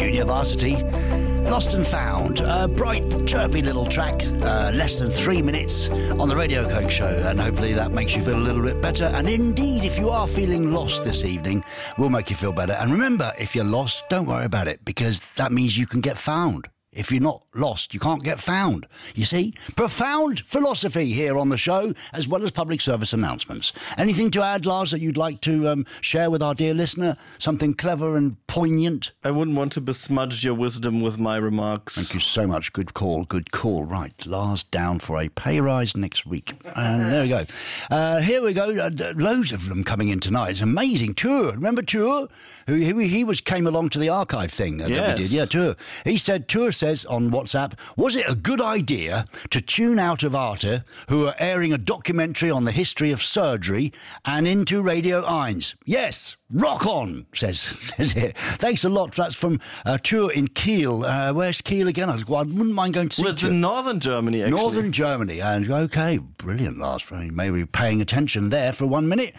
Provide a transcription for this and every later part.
Junior Varsity. Lost and Found, a bright, chirpy little track, less than 3 minutes on the Radio Coke Show, and hopefully that makes you feel a little bit better. And indeed, if you are feeling lost this evening, we'll make you feel better. And remember, if you're lost, don't worry about it, because that means you can get found. If you're not lost, you can't get found. You see? Profound philosophy here on the show, as well as public service announcements. Anything to add, Lars, that you'd like to share with our dear listener? Something clever and poignant? I wouldn't want to besmudge your wisdom with my remarks. Thank you so much. Good call. Good call. Right. Lars down for a pay rise next week. And there we go. Here we go. Loads of them coming in tonight. It's amazing. Tour. Remember Tour? He came along to the archive thing that we did. Yeah, Tour. Tour says on WhatsApp, was it a good idea to tune out of Arte, who are airing a documentary on the history of surgery, and into Radio 1? Yes, rock on, says it. Thanks a lot. That's from Tour in Kiel. Where's Kiel again? I wouldn't mind going to see it's in northern Germany, actually. Northern Germany. And okay, brilliant, Lars. Maybe paying attention there for 1 minute.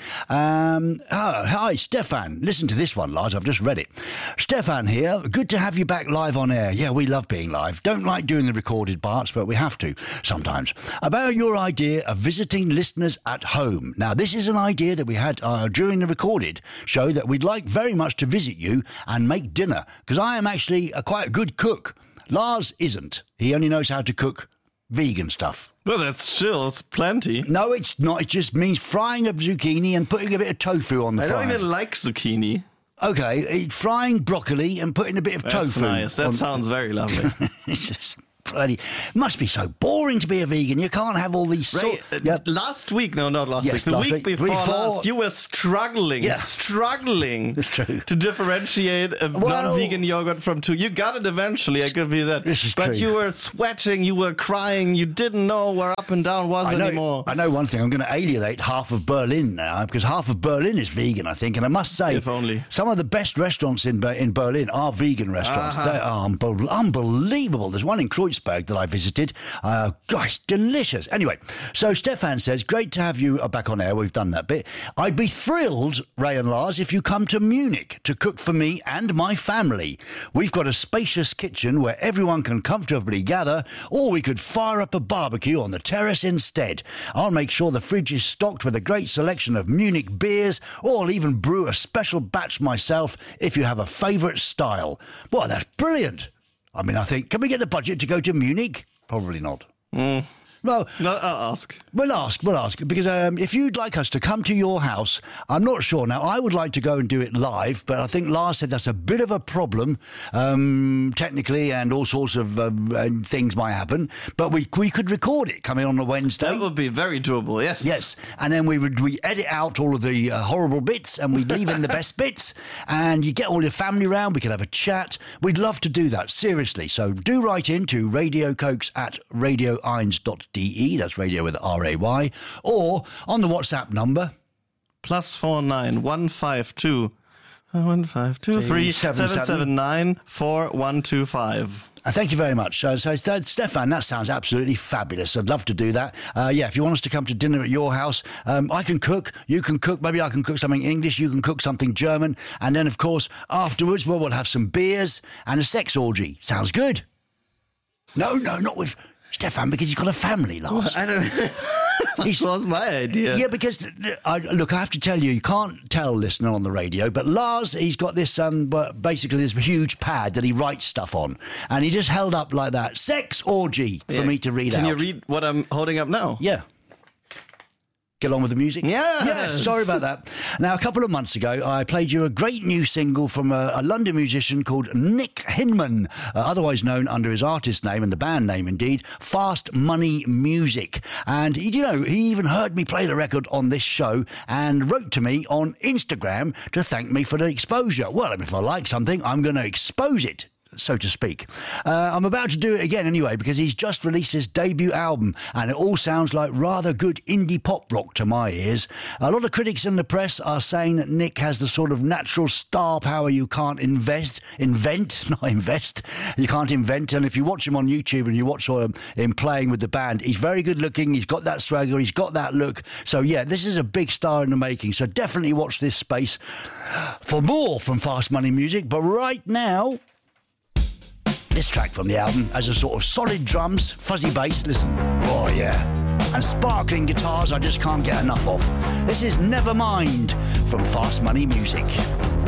Hi, Stefan. Listen to this one, Lars. I've just read it. Stefan here. Good to have you back live on air. Yeah, we love being live. Don't like doing the recorded parts, but we have to sometimes. About your idea of visiting listeners at home. Now, this is an idea that we had during the recorded show that we'd like very much to visit you and make dinner, because I am actually quite a good cook. Lars isn't. He only knows how to cook vegan stuff. Well, it's plenty. No, it's not. It just means frying a zucchini and putting a bit of tofu on the fire. I don't even like zucchini. Okay, frying broccoli and putting a bit of tofu. That's nice. That sounds very lovely. Bloody, must be so boring to be a vegan. You can't have all these... Last week, no, not last week. The week before last, you were struggling It's true. to differentiate a non-vegan yogurt from two. You got it eventually, I give you that. This is true. But you were sweating, you were crying, you didn't know where up and down was anymore. I know one thing, I'm going to alienate half of Berlin now, because half of Berlin is vegan, I think, and I must say, if only. Some of the best restaurants in Berlin are vegan restaurants. They are unbelievable. There's one in Kreuzberg that I visited. Gosh, delicious. Anyway, so Stefan says, great to have you back on air. We've done that bit. I'd be thrilled, Ray and Lars, if you come to Munich to cook for me and my family. We've got a spacious kitchen where everyone can comfortably gather, or we could fire up a barbecue on the terrace instead. I'll make sure the fridge is stocked with a great selection of Munich beers, or I'll even brew a special batch myself if you have a favourite style. Boy, that's brilliant. I mean, I think, can we get the budget to go to Munich? Probably not. No, I'll ask. We'll ask, because if you'd like us to come to your house, I'm not sure. Now, I would like to go and do it live, but I think Lars said that's a bit of a problem, technically, and all sorts of things might happen. But we could record it coming on a Wednesday. That would be very doable, yes. Yes, and then we edit out all of the horrible bits, and we'd leave in the best bits, and you get all your family round, we could have a chat. We'd love to do that, seriously. So do write in to radiocokes@radio1.de. That's radio with RAY, or on the WhatsApp number +49 152 152 779 4125. Thank you very much. So Stefan, that sounds absolutely fabulous. I'd love to do that. If you want us to come to dinner at your house, I can cook, you can cook, maybe I can cook something English, you can cook something German, and then, of course, afterwards, we'll have some beers and a sex orgy. Sounds good. No, not with Stefan, because he's got a family, Lars. I don't... That was my idea. Yeah, because, I have to tell you, you can't tell listener on the radio, but Lars, he's got this, basically this huge pad that he writes stuff on, and he just held up like that, sex orgy, for me to read out. Can you read what I'm holding up now? Yeah. Get on with the music? Yeah, sorry about that. Now, a couple of months ago, I played you a great new single from a London musician called Nick Hinman, otherwise known under his artist name and the band name, indeed, Fast Money Music. And, he even heard me play the record on this show and wrote to me on Instagram to thank me for the exposure. Well, if I like something, I'm going to expose it, so to speak. I'm about to do it again anyway, because he's just released his debut album, and it all sounds like rather good indie pop rock to my ears. A lot of critics in the press are saying that Nick has the sort of natural star power you can't invent. You can't invent. And if you watch him on YouTube and you watch him playing with the band, he's very good looking, he's got that swagger, he's got that look. So yeah, this is a big star in the making. So definitely watch this space for more from Fast Money Music. But right now, This track from the album has a sort of solid drums, fuzzy bass, listen, oh yeah, and sparkling guitars I just can't get enough of. This is Nevermind from Fast Money Music.